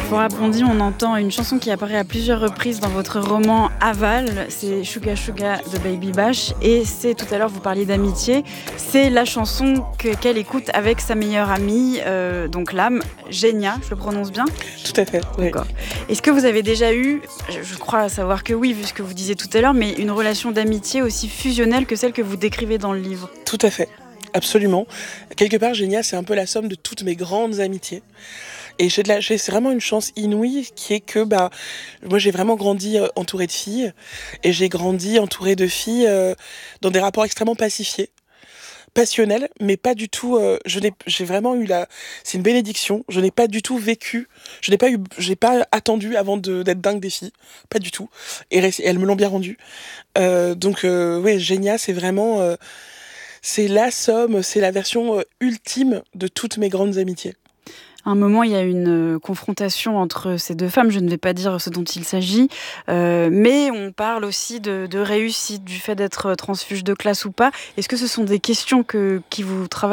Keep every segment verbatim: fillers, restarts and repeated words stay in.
Sephora Pondy, on entend une chanson qui apparaît à plusieurs reprises dans votre roman Aval, c'est Suga Suga de Baby Bash, et c'est, tout à l'heure vous parliez d'amitié, c'est la chanson que, qu'elle écoute avec sa meilleure amie, euh, donc l'âme, Genia, je le prononce bien ? Tout à fait, oui. D'accord. Est-ce que vous avez déjà eu, je crois savoir que oui, vu ce que vous disiez tout à l'heure, mais une relation d'amitié aussi fusionnelle que celle que vous décrivez dans le livre ? Tout à fait, absolument. Quelque part, Genia, c'est un peu la somme de toutes mes grandes amitiés. Et j'ai de la, j'ai, c'est vraiment une chance inouïe qui est que bah, moi j'ai vraiment grandi euh, entourée de filles et j'ai grandi entourée de filles euh, dans des rapports extrêmement pacifiés, passionnels, mais pas du tout. Euh, je n'ai, j'ai vraiment eu la, c'est une bénédiction. Je n'ai pas du tout vécu, je n'ai pas eu, j'ai pas attendu avant de, d'être dingue des filles, pas du tout. Et elles me l'ont bien rendu. Euh, donc euh, ouais, Genia, c'est vraiment, euh, c'est la somme, c'est la version euh, ultime de toutes mes grandes amitiés. À un moment, il y a une confrontation entre ces deux femmes. Je ne vais pas dire ce dont il s'agit, euh, mais on parle aussi de, de réussite, du fait d'être transfuge de classe ou pas. Est-ce que ce sont des questions que, qui vous travaillent ?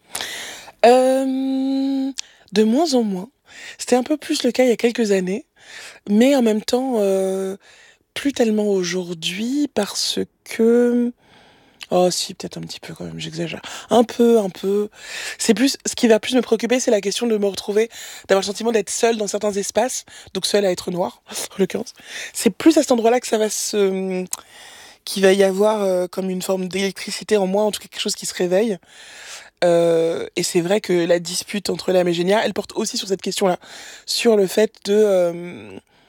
euh, De moins en moins. C'était un peu plus le cas il y a quelques années, mais en même temps, euh, plus tellement aujourd'hui, parce que... Oh si, peut-être un petit peu quand même, j'exagère. Un peu, un peu. C'est plus, ce qui va plus me préoccuper, c'est la question de me retrouver, d'avoir le sentiment d'être seule dans certains espaces, donc seule à être noire, en l'occurrence. C'est plus à cet endroit-là que ça va se... qu'il va y avoir euh, comme une forme d'électricité en moi, en tout cas quelque chose qui se réveille. Euh, et c'est vrai que la dispute entre l'âme et Genia, elle porte aussi sur cette question-là, sur le fait de... Euh,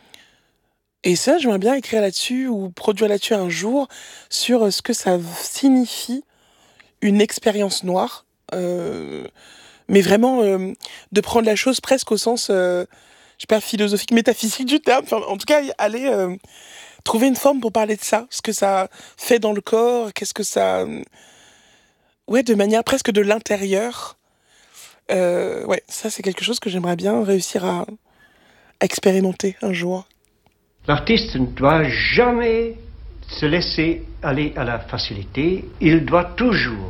Et ça, j'aimerais bien écrire là-dessus ou produire là-dessus un jour sur ce que ça signifie une expérience noire, euh, mais vraiment euh, de prendre la chose presque au sens, euh, je sais pas, philosophique, métaphysique du terme. Enfin, en tout cas, aller euh, trouver une forme pour parler de ça, ce que ça fait dans le corps, qu'est-ce que ça, euh, ouais, de manière presque de l'intérieur. Euh, ouais, ça c'est quelque chose que j'aimerais bien réussir à, à expérimenter un jour. L'artiste ne doit jamais se laisser aller à la facilité. Il doit toujours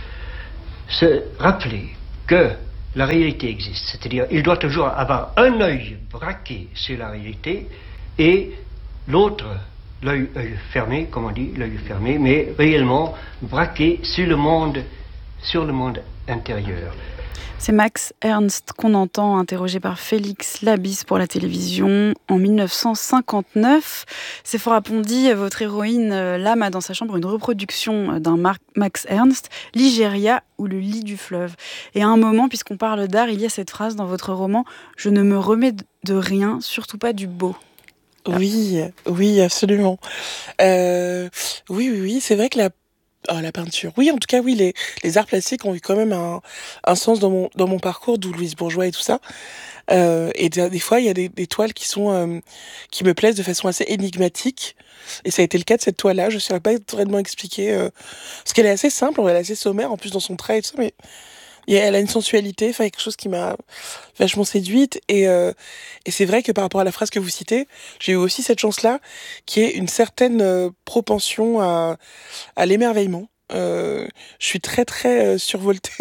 se rappeler que la réalité existe. C'est-à-dire, il doit toujours avoir un œil braqué sur la réalité et l'autre, l'œil, œil fermé, comme on dit, l'œil fermé, mais réellement braqué sur le monde, sur le monde intérieur. C'est Max Ernst qu'on entend, interrogé par Félix Labisse pour la télévision en dix-neuf cent cinquante-neuf. Sephora Pondy, votre héroïne, l'âme a dans sa chambre une reproduction d'un Mar- Max Ernst, Ligéria ou le lit du fleuve. Et à un moment, puisqu'on parle d'art, il y a cette phrase dans votre roman « Je ne me remets de rien, surtout pas du beau ». Oui, oui, absolument. Euh, oui, oui, oui, c'est vrai que la Oh, la peinture. Oui, en tout cas, oui, les, les arts plastiques ont eu quand même un, un sens dans mon, dans mon parcours, d'où Louise Bourgeois et tout ça. Euh, et des, des fois, il y a des, des toiles qui sont, euh, qui me plaisent de façon assez énigmatique. Et ça a été le cas de cette toile-là. Je ne saurais pas vraiment expliquer, euh, parce qu'elle est assez simple, elle est assez sommaire, en plus dans son trait et tout ça, mais et elle a une sensualité, enfin, quelque chose qui m'a vachement séduite. Et, euh, et c'est vrai que par rapport à la phrase que vous citez, j'ai eu aussi cette chance-là, qui est une certaine euh, propension à, à l'émerveillement. Euh, je suis très, très euh, survoltée.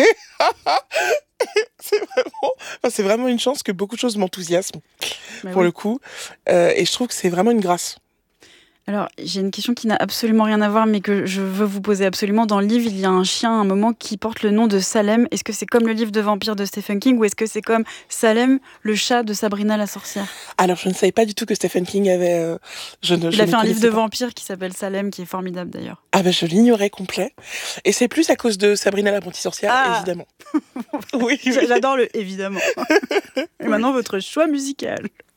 c'est, vraiment, enfin, c'est vraiment une chance que beaucoup de choses m'enthousiasment, bah pour oui. le coup. Euh, et je trouve que c'est vraiment une grâce. Alors, j'ai une question qui n'a absolument rien à voir, mais que je veux vous poser absolument. Dans le livre, il y a un chien, à un moment, qui porte le nom de Salem. Est-ce que c'est comme le livre de vampire de Stephen King, ou est-ce que c'est comme Salem, le chat de Sabrina la sorcière ? Alors, je ne savais pas du tout que Stephen King avait... Euh, je ne, il je a fait un livre de pas. vampire qui s'appelle Salem, qui est formidable, d'ailleurs. Ah ben, je l'ignorais complet. Et c'est plus à cause de Sabrina l'apprentie sorcière, ah. évidemment. oui, j'adore le « évidemment ». Et maintenant, votre choix musical.